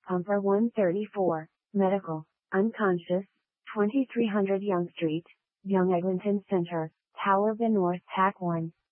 Pumper 134, medical, unconscious, 2300 Young Street, Young Eglinton Center, Tower B North TAC 1.